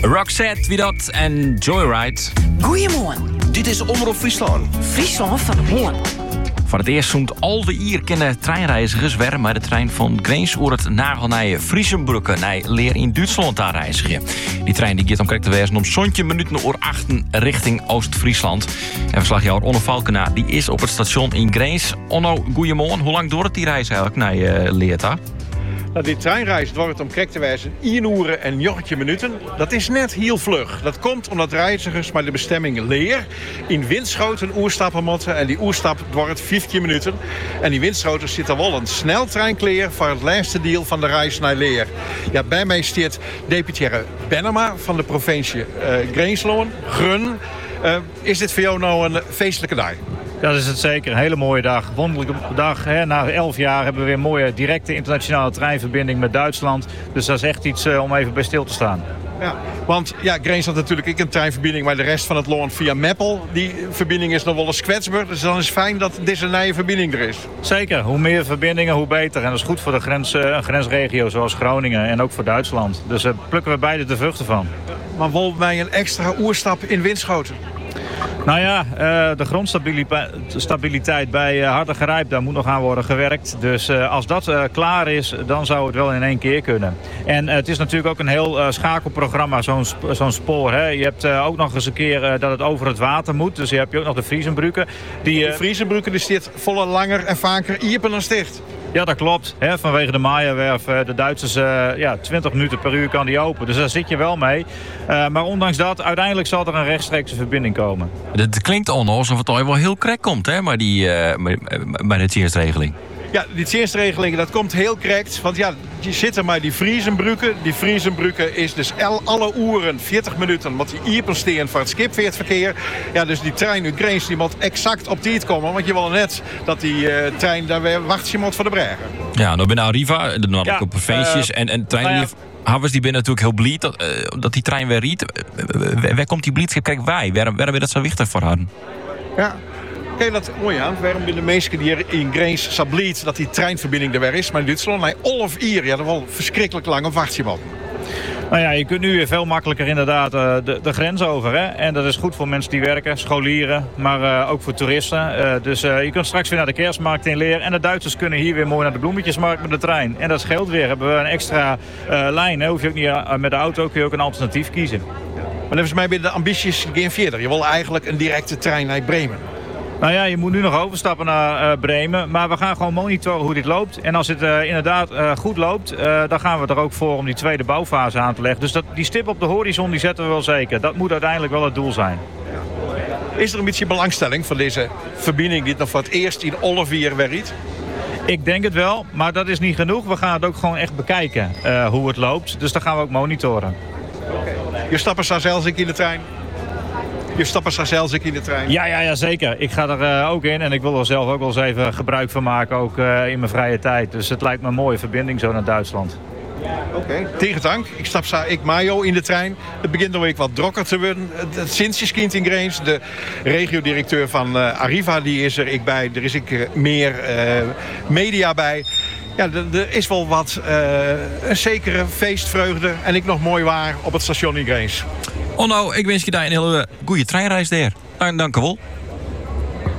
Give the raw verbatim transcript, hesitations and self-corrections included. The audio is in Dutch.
Roxette, wie dat en Joyride. Goedemorgen. Dit is Omroep Friesland. Friesland van de Hoorn. Voor het eerst zoent al de hier kennen treinreizigers weer met de trein van Grains oer het nagel naar Friesenbrugge, naar Leer in Duitsland daar reizigen. Die trein die gaat om correct te wezen om zontje minuten oor achten richting Oost-Friesland. En verslagjouwer Onno Valkena die is op het station in Grains. Onno, goeiemorgen. Hoe lang duurt die reis eigenlijk naar uh, Leer daar? Nou, die treinreis wordt om correct te wijzen één uur en negen minuten. Dat is net heel vlug. Dat komt omdat reizigers maar de bestemming Leer in Winschoten oerstappen moeten. En die oerstap wordt vijftien minuten. En die Winschoten zit er wel een sneltrein klaar voor het laatste deel van de reis naar Leer. Ja, bij mij staat deputaire Benema van de provincie uh, Graensloon, Grun. Uh, is dit voor jou nou een feestelijke dag? Dat is het zeker. Een hele mooie dag. Wonderlijke dag. Hè. Na elf jaar hebben we weer een mooie directe internationale treinverbinding met Duitsland. Dus dat is echt iets uh, om even bij stil te staan. Ja, want ja, Grains had natuurlijk ook een treinverbinding, maar de rest van het land via Meppel. Die verbinding is nog wel eens kwetsbaar. Dus dan is het fijn dat deze nieuwe verbinding er is. Zeker. Hoe meer verbindingen, hoe beter. En dat is goed voor de grens, uh, grensregio zoals Groningen en ook voor Duitsland. Dus daar uh, plukken we beide de vruchten van. Maar willen wij een extra oerstap in Winschoten? Nou ja, de grondstabiliteit bij Hardergerijp, daar moet nog aan worden gewerkt. Dus als dat klaar is, dan zou het wel in één keer kunnen. En het is natuurlijk ook een heel schakelprogramma, zo'n zo'n spoor. Hè. Je hebt ook nog eens een keer dat het over het water moet. Dus je hebt ook nog de Friesenbrugge. Die, de Friesenbrugge die zit volle langer en vaker iepen dan sticht. Ja, dat klopt. Hè, vanwege de Maaierwerf, de Duitsers, uh, ja, twintig minuten per uur kan die open. Dus daar zit je wel mee. Uh, maar ondanks dat, uiteindelijk zal er een rechtstreekse verbinding komen. Het klinkt al alsof het al wel heel krek komt, hè, maar die, uh, bij de tjinstregeling. Ja, die tjinstregeling, dat komt heel correct. Want ja, je zit er maar die Friesenbrugge. Die Friesenbrugge is dus el, alle uren, veertig minuten, wat die iepen steen voor het skipveertverkeer. Ja, dus die trein uit Grains, die moet exact op tijd komen. Want je wil net dat die uh, trein daar weer wacht je moet voor de bregen. Ja, nou binnen Arriva, dan had ik op feestjes uh, en, en treinen. Nou ja. Havers die binnen natuurlijk heel blij dat, uh, dat die trein weer riet. Uh, waar komt die blijdschap? Kijk, wij, waarom hebben we dat zo wichtig voor hadden? Ja. Kijk dat mooi aan. Waarom binnen de mensen die hier in Grains sabliet dat die treinverbinding er weer is. Maar in Duitsland, nee, Olaf Ier, ja, dat wel verschrikkelijk lang op wacht je man. Nou ja, je kunt nu weer veel makkelijker inderdaad uh, de, de grens over. Hè? En dat is goed voor mensen die werken, scholieren, maar uh, ook voor toeristen. Uh, dus uh, je kunt straks weer naar de kerstmarkt in Leer. En de Duitsers kunnen hier weer mooi naar de bloemetjesmarkt met de trein. En dat scheelt weer. Hebben we een extra uh, lijn. Hè? Hoef je ook niet uh, met de auto, kun je ook een alternatief kiezen. Maar volgens mij ben de ambities geen verder. Je wil eigenlijk een directe trein naar Bremen. Nou ja, je moet nu nog overstappen naar uh, Bremen. Maar we gaan gewoon monitoren hoe dit loopt. En als het uh, inderdaad uh, goed loopt, uh, dan gaan we er ook voor om die tweede bouwfase aan te leggen. Dus dat, die stip op de horizon, die zetten we wel zeker. Dat moet uiteindelijk wel het doel zijn. Is er een beetje belangstelling voor deze verbinding die nog voor het eerst in Ollevier werkt? Ik denk het wel, maar dat is niet genoeg. We gaan het ook gewoon echt bekijken uh, hoe het loopt. Dus dan gaan we ook monitoren. Okay. Je stappen staat zelfs in de trein? Je stappen straks zelfs in de trein? Ja, ja, ja, zeker. Ik ga er uh, ook in en ik wil er zelf ook wel eens even gebruik van maken, ook uh, in mijn vrije tijd. Dus het lijkt me een mooie verbinding zo naar Duitsland. Oké, okay. Tegen dank. Ik stap sa ik Majo in de trein. Het begint nog weer wat drokker te worden. Het Sintjeskind in Grains, de regiodirecteur van uh, Arriva, die is er ik bij. Er is ik uh, meer uh, media bij. Ja, er is wel wat uh, een zekere feestvreugde en ik nog mooi waar op het station in Grains. Onno, ik wens je daar een hele goede treinreis daar. Dank je wel.